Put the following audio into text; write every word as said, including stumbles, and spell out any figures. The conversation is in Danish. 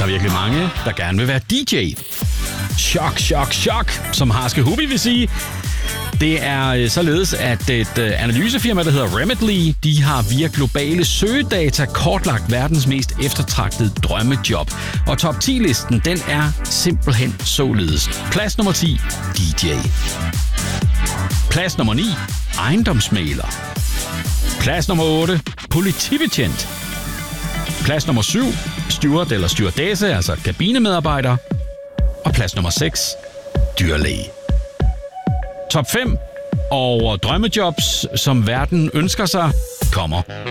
Der er virkelig mange, der gerne vil være D J. Chok, chok, chok, som Harske Hubi vil sige. Det er således, at et analysefirma, der hedder Remitly, de har via globale søgedata kortlagt verdens mest eftertragtede drømmejob. Og top ti-listen, den er simpelthen således. Plads nummer ti, D J. Plads nummer ni, ejendomsmægler. Plads nummer otte, politibetjent. Plads nummer syv, steward eller stewardesse, altså kabinemedarbejder. Og plads nummer seks, dyrlæge. Top fem over drømmejobs, som verden ønsker sig, kommer